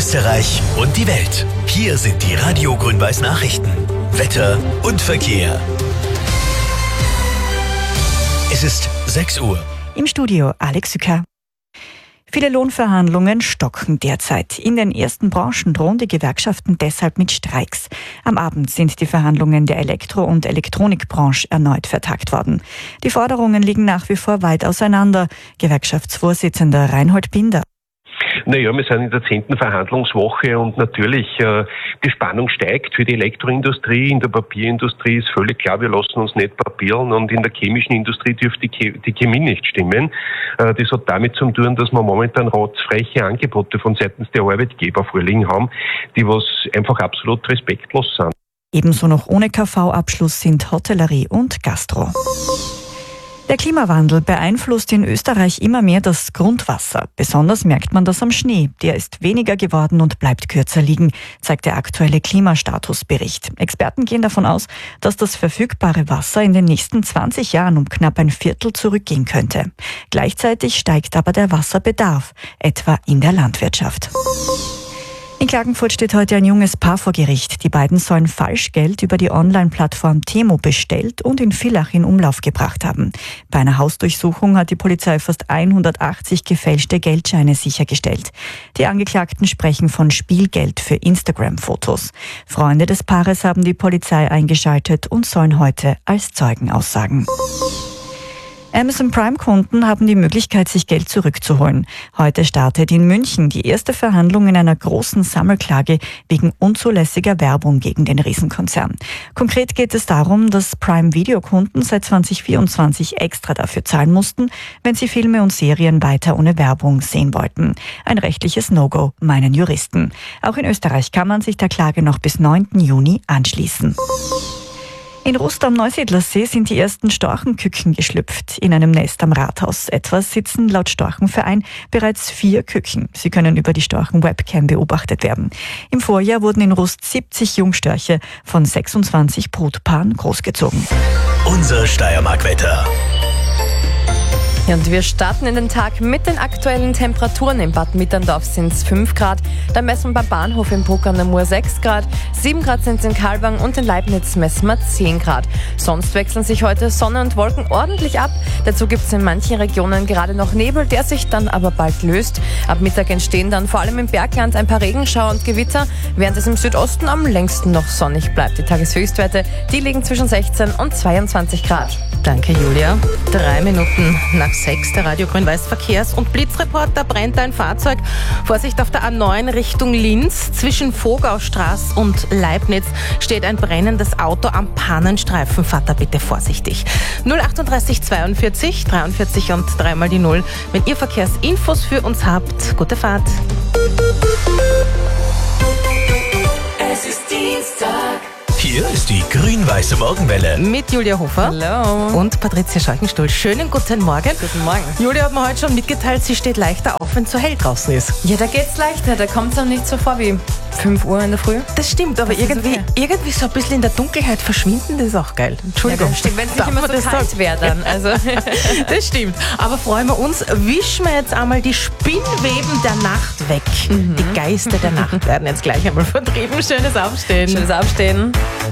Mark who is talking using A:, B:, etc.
A: Österreich und die Welt. Hier sind die Radio Grün-Weiß Nachrichten. Wetter und Verkehr. Es ist 6 Uhr.
B: Im Studio Alex Sücker. Viele Lohnverhandlungen stocken derzeit. In den ersten Branchen drohen die Gewerkschaften deshalb mit Streiks. Am Abend sind die Verhandlungen der Elektro- und Elektronikbranche erneut vertagt worden. Die Forderungen liegen nach wie vor weit auseinander. Gewerkschaftsvorsitzender Reinhold Binder.
C: Naja, wir sind in der 10. Verhandlungswoche und natürlich, die Spannung steigt für die Elektroindustrie. In der Papierindustrie ist völlig klar, wir lassen uns nicht papieren, und in der chemischen Industrie dürfte die Chemie nicht stimmen. Das hat damit zu tun, dass wir momentan rotzfreche Angebote von seitens der Arbeitgeber vorliegen haben, die was einfach absolut respektlos sind.
B: Ebenso noch ohne KV-Abschluss sind Hotellerie und Gastro. Der Klimawandel beeinflusst in Österreich immer mehr das Grundwasser. Besonders merkt man das am Schnee. Der ist weniger geworden und bleibt kürzer liegen, zeigt der aktuelle Klimastatusbericht. Experten gehen davon aus, dass das verfügbare Wasser in den nächsten 20 Jahren um knapp ein Viertel zurückgehen könnte. Gleichzeitig steigt aber der Wasserbedarf, etwa in der Landwirtschaft. In Klagenfurt steht heute ein junges Paar vor Gericht. Die beiden sollen Falschgeld über die Online-Plattform Temu bestellt und in Villach in Umlauf gebracht haben. Bei einer Hausdurchsuchung hat die Polizei fast 180 gefälschte Geldscheine sichergestellt. Die Angeklagten sprechen von Spielgeld für Instagram-Fotos. Freunde des Paares haben die Polizei eingeschaltet und sollen heute als Zeugen aussagen. Amazon Prime-Kunden haben die Möglichkeit, sich Geld zurückzuholen. Heute startet in München die erste Verhandlung in einer großen Sammelklage wegen unzulässiger Werbung gegen den Riesenkonzern. Konkret geht es darum, dass Prime-Video-Kunden seit 2024 extra dafür zahlen mussten, wenn sie Filme und Serien weiter ohne Werbung sehen wollten. Ein rechtliches No-Go, meinen Juristen. Auch in Österreich kann man sich der Klage noch bis 9. Juni anschließen. In Rust am Neusiedlersee sind die ersten Storchenküken geschlüpft. In einem Nest am Rathaus etwa sitzen laut Storchenverein bereits 4 Küken. Sie können über die Storchen-Webcam beobachtet werden. Im Vorjahr wurden in Rust 70 Jungstörche von 26 Brutpaaren großgezogen.
A: Unser Steiermark-Wetter.
D: Ja, und wir starten in den Tag mit den aktuellen Temperaturen. In Bad Mitterndorf sind es 5 Grad, dann messen wir beim Bahnhof in Bruck an der Mur 6 Grad, 7 Grad sind es in Kalbang und in Leibniz messen wir 10 Grad. Sonst wechseln sich heute Sonne und Wolken ordentlich ab. Dazu gibt es in manchen Regionen gerade noch Nebel, der sich dann aber bald löst. Ab Mittag entstehen dann vor allem im Bergland ein paar Regenschauer und Gewitter, während es im Südosten am längsten noch sonnig bleibt. Die Tageshöchstwerte, die liegen zwischen 16 und 22 Grad.
E: Danke, Julia. 3 Minuten nach 6, der Radio Grün-Weiß Verkehrs- und Blitzreport. Da brennt ein Fahrzeug. Vorsicht auf der A9 Richtung Linz. Zwischen Vogaustraß und Leibniz steht ein brennendes Auto am Pannenstreifen. Fahrt da bitte vorsichtig. 038 42 43 und 3 mal die 0. Wenn ihr Verkehrsinfos für uns habt, gute Fahrt.
F: Es ist Dienstag.
A: Hier ist die grün-weiße Morgenwelle.
E: Mit Julia Hofer.
D: Hallo.
E: Und Patricia Scheuchenstuhl. Schönen guten Morgen.
D: Guten Morgen.
E: Julia hat mir heute schon mitgeteilt, sie steht leichter auf, wenn es so hell draußen ist.
D: Ja, da geht's leichter. Da kommt es auch nicht so vor wie 5 Uhr in der Früh.
E: Das stimmt, aber
D: Das ist
E: irgendwie so ein bisschen in der Dunkelheit verschwinden, das ist auch geil. Entschuldigung.
D: Ja, das stimmt, wenn es nicht
E: Darf
D: immer
E: man
D: so
E: das
D: kalt
E: sagen?
D: wäre dann. Also.
E: Das stimmt. Aber freuen wir uns, wischen wir jetzt einmal die Spinnweben der Nacht weg. Die Geister der Nacht werden jetzt gleich einmal vertrieben. Schönes Aufstehen.
D: Schönes Aufstehen.